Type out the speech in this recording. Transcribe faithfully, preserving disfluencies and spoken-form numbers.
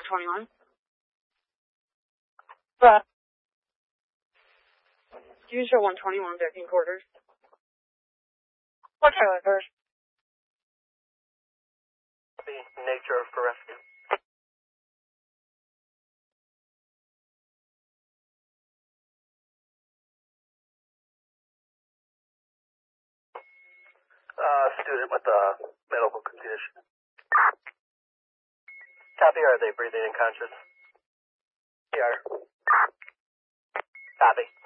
twenty-one. But you show one twenty-one, fifteen quarters. What trailer first? The nature for rescue. Uh, student with a medical condition. Copy, are they breathing and conscious? They are. Copy.